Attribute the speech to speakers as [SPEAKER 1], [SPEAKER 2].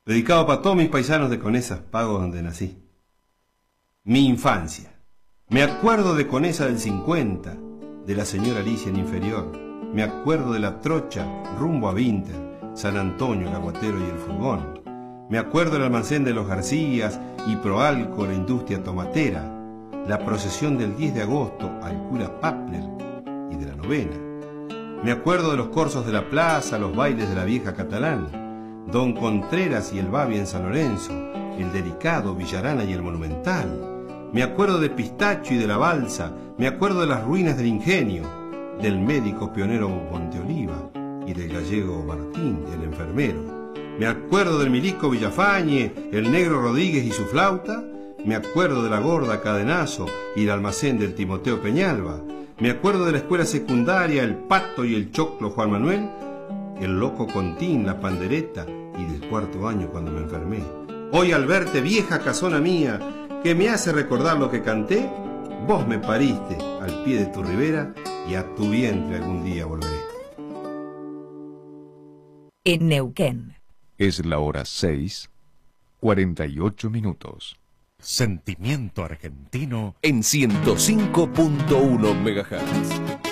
[SPEAKER 1] Dedicado para todos mis paisanos de Conesa, Pago, donde nací. Mi infancia. Me acuerdo de Conesa del 50, de la señora Alicia en Inferior. Me acuerdo de la Trocha, rumbo a Vinter, San Antonio, el Aguatero y el Furgón. Me acuerdo del almacén de los Garcías y Proalco, la industria tomatera. La procesión del 10 de agosto al cura Papler y de la novena. Me acuerdo de los corsos de la plaza, los bailes de la vieja catalán, Don Contreras y el Babi en San Lorenzo, el Delicado, Villarana y el Monumental. Me acuerdo de Pistacho y de la Balsa, me acuerdo de las ruinas del Ingenio, del médico pionero Monteoliva y del gallego Martín, el enfermero. Me acuerdo del milico Villafañe, el negro Rodríguez y su flauta. Me acuerdo de la gorda Cadenazo y el almacén del Timoteo Peñalba. Me acuerdo de la escuela secundaria, el Pato y el Choclo Juan Manuel, el loco Contín, la pandereta y del cuarto año cuando me enfermé. Hoy al verte, vieja casona mía, que me hace recordar lo que canté, vos me pariste al pie de tu ribera y a tu vientre algún día volveré.
[SPEAKER 2] En Neuquén.
[SPEAKER 3] Es la hora 6:48.
[SPEAKER 4] Sentimiento argentino
[SPEAKER 5] en 105.1 MHz.